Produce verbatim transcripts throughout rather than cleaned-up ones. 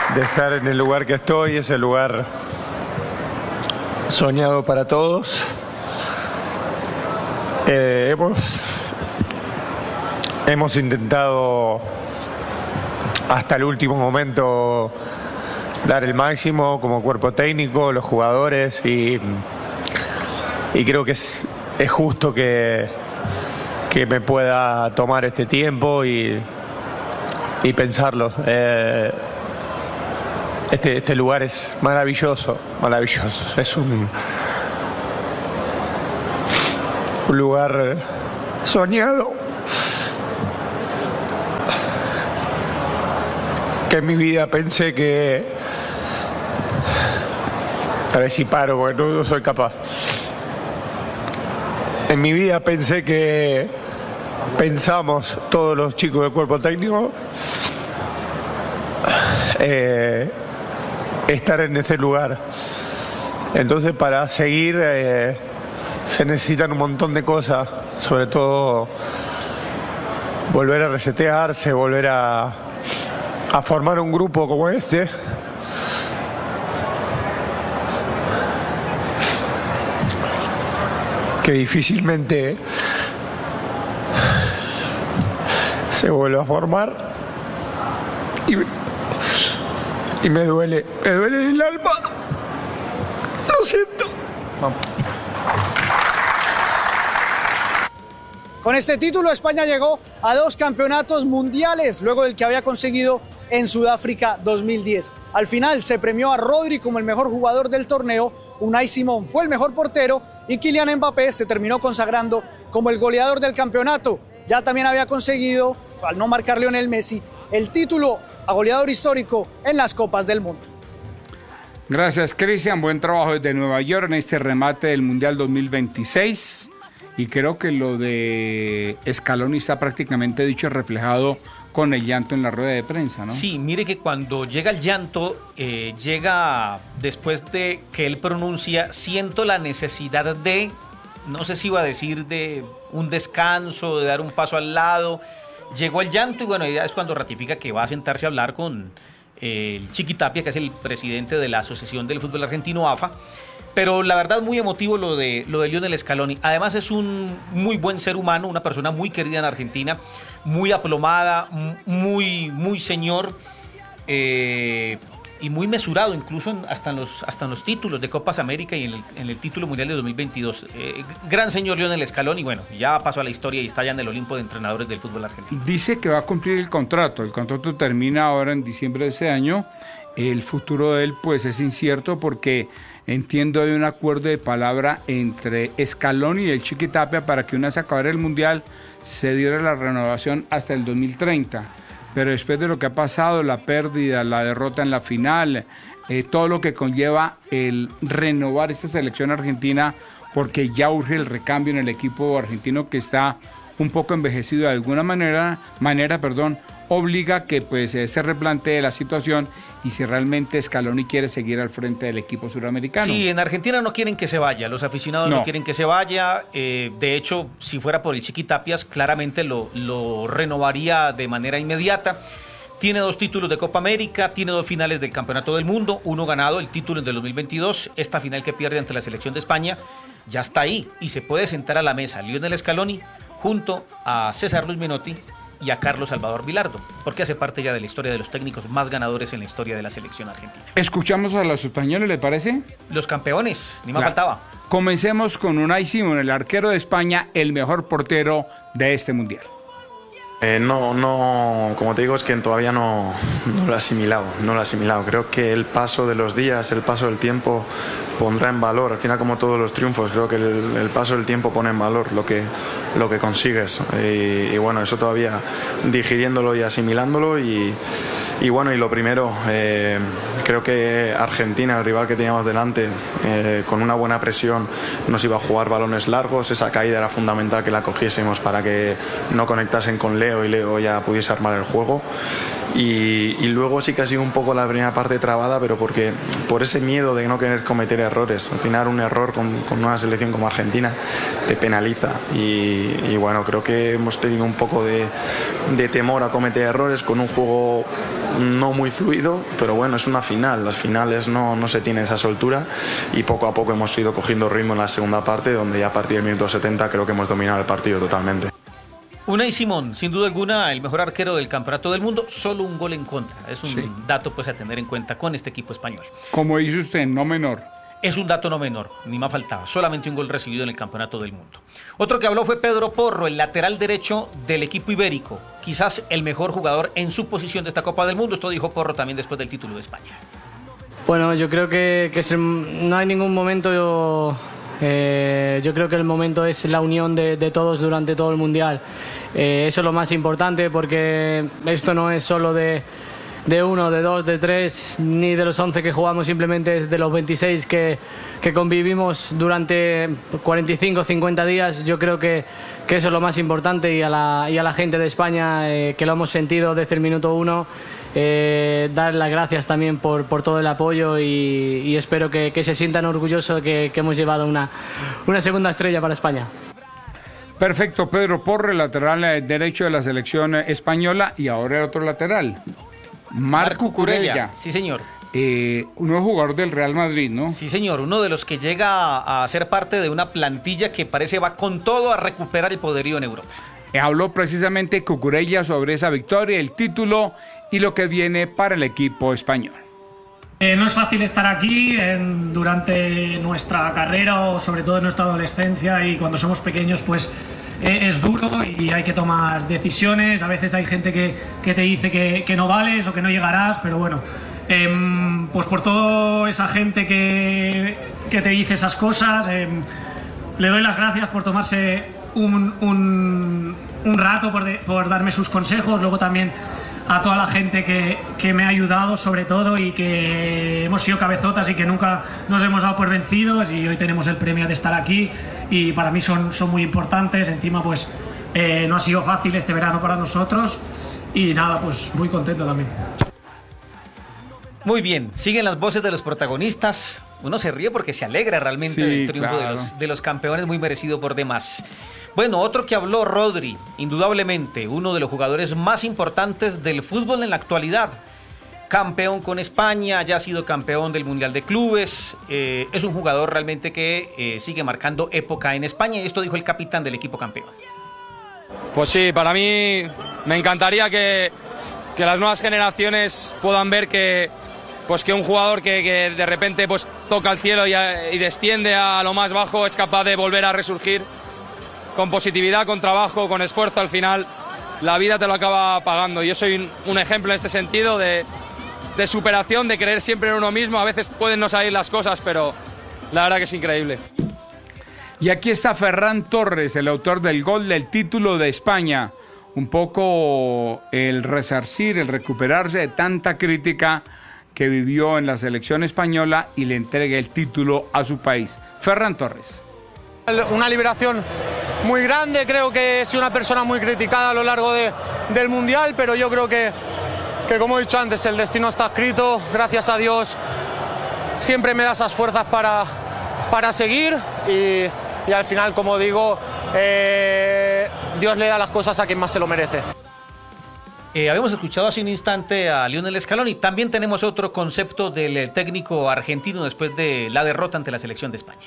de estar en el lugar que estoy, ese lugar soñado para todos. Eh, hemos, hemos intentado hasta el último momento dar el máximo como cuerpo técnico, los jugadores, y, y creo que es, es justo que, que me pueda tomar este tiempo y, y pensarlo. Eh, este, este lugar es maravilloso, maravilloso. Es un, un lugar soñado, que en mi vida pensé que... A ver si paro, porque no, no soy capaz. En mi vida pensé que... Pensamos todos los chicos del cuerpo técnico eh, estar en ese lugar. Entonces, para seguir eh, se necesitan un montón de cosas, sobre todo volver a resetearse, volver a, a formar un grupo como este. Que difícilmente se vuelve a formar. Y, y me duele, me duele el alma. Lo siento. Vamos. Con este título España llegó a dos campeonatos mundiales, luego del que había conseguido en Sudáfrica dos mil diez. Al final se premió a Rodri como el mejor jugador del torneo, Unai Simón fue el mejor portero y Kylian Mbappé se terminó consagrando como el goleador del campeonato. Ya también había conseguido, al no marcar Lionel Messi, el título a goleador histórico en las Copas del Mundo. Gracias, Cristian. Buen trabajo desde Nueva York en este remate del Mundial dos mil veintiséis. Y creo que lo de Scaloni está prácticamente dicho y reflejado con el llanto en la rueda de prensa, ¿no? Sí, mire que cuando llega el llanto, eh, llega después de que él pronuncia, siento la necesidad de, no sé si iba a decir de un descanso, de dar un paso al lado. Llegó el llanto y bueno, ya es cuando ratifica que va a sentarse a hablar con eh, el Chiqui Tapia, que es el presidente de la Asociación del Fútbol Argentino, A F A. Pero la verdad muy emotivo lo de, lo de Lionel Scaloni. Además es un muy buen ser humano, una persona muy querida en Argentina, muy aplomada, muy, muy señor eh, y muy mesurado, incluso en, hasta, en los, hasta en los títulos de Copas América y en el, en el título mundial de dos mil veintidós. Eh, gran señor Lionel Scaloni, bueno, ya pasó a la historia y está ya en el Olimpo de entrenadores del fútbol argentino. Dice que va a cumplir el contrato, el contrato termina ahora en diciembre de ese año. El futuro de él pues es incierto porque entiendo hay un acuerdo de palabra entre Scaloni y el Chiqui Tapia para que una vez acabara el Mundial se diera la renovación hasta el dos mil treinta. Pero después de lo que ha pasado, la pérdida, la derrota en la final, eh, todo lo que conlleva el renovar esta selección argentina, porque ya urge el recambio en el equipo argentino que está un poco envejecido de alguna manera, manera, perdón, obliga que pues eh, se replantee la situación y si realmente Scaloni quiere seguir al frente del equipo suramericano. Sí, en Argentina no quieren que se vaya, los aficionados no, no quieren que se vaya, eh, de hecho, si fuera por el Chiqui Tapias, claramente lo, lo renovaría de manera inmediata. Tiene dos títulos de Copa América, tiene dos finales del Campeonato del Mundo, uno ganado, el título en el dos mil veintidós, esta final que pierde ante la selección de España, ya está ahí y se puede sentar a la mesa Lionel Scaloni junto a César Luis Menotti y a Carlos Salvador Vilardo, porque hace parte ya de la historia de los técnicos más ganadores en la historia de la selección argentina. ¿Escuchamos a los españoles, le parece? Los campeones, ni más claro. faltaba. Comencemos con Unai Simón, el arquero de España, el mejor portero de este Mundial. Eh, no, no, como te digo, es que todavía no, no lo he asimilado, no lo he asimilado. Creo que el paso de los días, el paso del tiempo pondrá en valor, al final como todos los triunfos, creo que el, el paso del tiempo pone en valor lo que, lo que consigues. Y, y bueno, eso todavía digiriéndolo y asimilándolo y, y bueno, y lo primero, eh, creo que Argentina, el rival que teníamos delante, eh, con una buena presión nos iba a jugar balones largos, esa caída era fundamental que la cogiésemos para que no conectasen con Leo y Leo ya pudiese armar el juego Y, y luego sí que ha sido un poco la primera parte trabada, pero porque por ese miedo de no querer cometer errores. Al final un error con, con una selección como Argentina te penaliza y, y bueno, creo que hemos tenido un poco de, de temor a cometer errores con un juego no muy fluido, pero bueno, es una final, las finales no, no se tiene esa soltura y poco a poco hemos ido cogiendo ritmo en la segunda parte, donde ya a partir del minuto setenta creo que hemos dominado el partido totalmente. Unai Simón, sin duda alguna, el mejor arquero del campeonato del mundo, solo un gol en contra. Es un sí. dato pues a tener en cuenta con este equipo español. Como dice usted, no menor. Es un dato no menor, ni más faltaba. Solamente un gol recibido en el campeonato del mundo. Otro que habló fue Pedro Porro, el lateral derecho del equipo ibérico. Quizás el mejor jugador en su posición de esta Copa del Mundo. Esto dijo Porro también después del título de España. Bueno, yo creo que, que no hay ningún momento... Yo... Eh, yo creo que el momento es la unión de, de todos durante todo el Mundial. Eh, eso es lo más importante, porque esto no es solo de, de uno, de dos, de tres, ni de los once que jugamos, simplemente de los veintiséis que, que convivimos durante cuarenta y cinco, cincuenta días. Yo creo que, que eso es lo más importante, y a la, y a la gente de España eh, que lo hemos sentido desde el minuto uno. Eh, dar las gracias también por, por todo el apoyo y, y espero que, que se sientan orgullosos de que, que hemos llevado una, una segunda estrella para España. Perfecto, Pedro Porro, lateral derecho de la selección española, y ahora el otro lateral, Marc Cucurella. Sí, señor. Eh, un nuevo jugador del Real Madrid, ¿no? Sí, señor, uno de los que llega a ser parte de una plantilla que parece va con todo a recuperar el poderío en Europa. Habló precisamente Cucurella sobre esa victoria, el título y lo que viene para el equipo español. Eh, no es fácil estar aquí en, durante nuestra carrera o sobre todo en nuestra adolescencia, y cuando somos pequeños pues eh, es duro y hay que tomar decisiones. A veces hay gente que, que te dice que, que no vales o que no llegarás, pero bueno, eh, pues por toda esa gente que, que te dice esas cosas, eh, le doy las gracias por tomarse un, un, un rato, por, de, por darme sus consejos. Luego también a toda la gente que, que me ha ayudado, sobre todo, y que hemos sido cabezotas y que nunca nos hemos dado por vencidos, y hoy tenemos el premio de estar aquí y para mí son, son muy importantes. Encima pues eh, no ha sido fácil este verano para nosotros y nada, pues muy contento también. Muy bien, siguen las voces de los protagonistas. Uno se ríe porque se alegra realmente sí, del triunfo claro. de, los, de los campeones, muy merecido por demás. Bueno, otro que habló, Rodri, indudablemente uno de los jugadores más importantes del fútbol en la actualidad. Campeón con España, ya ha sido campeón del Mundial de Clubes. Eh, es un jugador realmente que eh, sigue marcando época en España, y esto dijo el capitán del equipo campeón. Pues sí, para mí me encantaría que, que las nuevas generaciones puedan ver que, pues que un jugador que, que de repente pues toca el cielo y, y desciende a lo más bajo es capaz de volver a resurgir. Con positividad, con trabajo, con esfuerzo, al final la vida te lo acaba pagando. Yo soy un ejemplo en este sentido de, de superación, de creer siempre en uno mismo. A veces pueden no salir las cosas, pero la verdad que es increíble. Y aquí está Ferran Torres, el autor del gol del título de España. Un poco el resarcir, el recuperarse de tanta crítica que vivió en la selección española y le entrega el título a su país. Ferran Torres. Una liberación muy grande, creo que he sido una persona muy criticada a lo largo de, del Mundial, pero yo creo que, que, como he dicho antes, el destino está escrito. Gracias a Dios siempre me da esas fuerzas para, para seguir y, y al final, como digo, eh, Dios le da las cosas a quien más se lo merece. Eh, habíamos escuchado hace un instante a Lionel Scaloni. También tenemos otro concepto del técnico argentino después de la derrota ante la selección de España.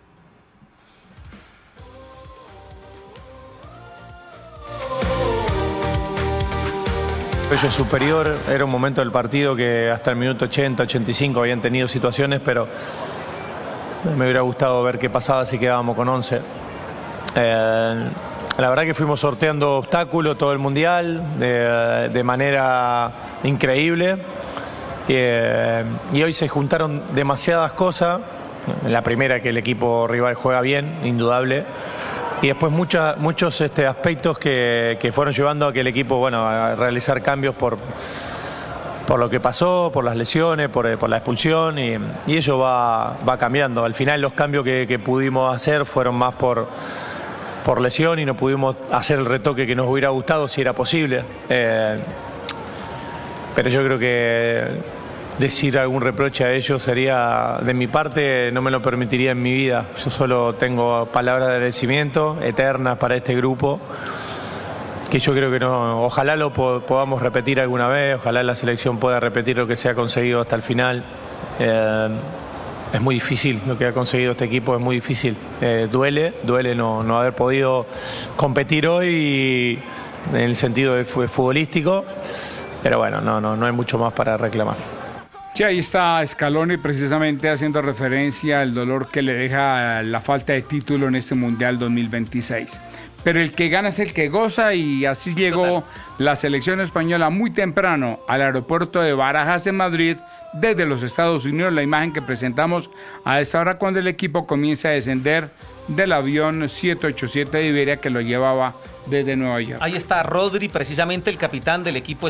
Ello superior, era un momento del partido que hasta el minuto ochenta, ochenta y cinco habían tenido situaciones, pero me hubiera gustado ver qué pasaba si quedábamos con once. Eh, la verdad que fuimos sorteando obstáculos todo el Mundial de, de manera increíble, y, eh, y hoy se juntaron demasiadas cosas. La primera, que el equipo rival juega bien, indudable. Y después mucha, muchos este, aspectos que, que fueron llevando a que el equipo, bueno, a realizar cambios por, por lo que pasó, por las lesiones, por, por la expulsión, y, y ello va, va cambiando. Al final los cambios que, que pudimos hacer fueron más por, por lesión, y no pudimos hacer el retoque que nos hubiera gustado si era posible. Eh, pero yo creo que decir algún reproche a ellos sería, de mi parte, no me lo permitiría en mi vida. Yo solo tengo palabras de agradecimiento eternas para este grupo, que yo creo que no, ojalá lo po- podamos repetir alguna vez, ojalá la selección pueda repetir lo que se ha conseguido hasta el final. Eh, es muy difícil lo que ha conseguido este equipo, es muy difícil. Eh, duele, duele no, no haber podido competir hoy en el sentido de fu- futbolístico, pero bueno, no, no, no hay mucho más para reclamar. Sí, ahí está Scaloni precisamente haciendo referencia al dolor que le deja la falta de título en este Mundial dos mil veintiséis. Pero el que gana es el que goza, y así llegó la selección española muy temprano al aeropuerto de Barajas en Madrid desde los Estados Unidos. La imagen que presentamos a esta hora cuando el equipo comienza a descender del avión siete ochenta y siete de Iberia que lo llevaba desde Nueva York. Ahí está Rodri, precisamente el capitán del equipo